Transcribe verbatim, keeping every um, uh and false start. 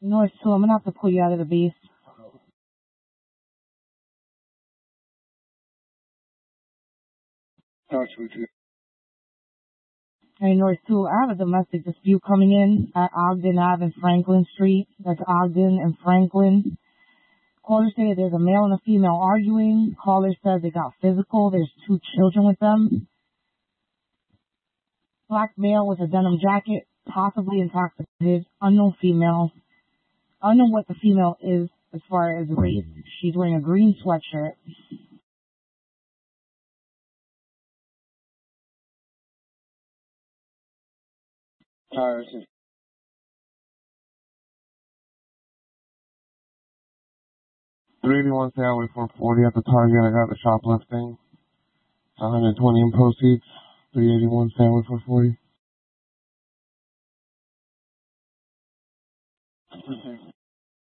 North two, I'm gonna have to pull you out of the base. Talk to you. Hey, North two, I have a domestic dispute coming in at Ogden Avenue and Franklin Street. That's Ogden and Franklin. Caller stated there's a male and a female arguing. Caller says they got physical. There's two children with them. Black male with a denim jacket, possibly intoxicated. Unknown female. Unknown what the female is as far as race. She's wearing a green sweatshirt. Tires. three eighty-one Sandway four forty at the Target. I got the shoplifting. one hundred twenty in proceeds. three eighty-one Sandway four forty. Okay.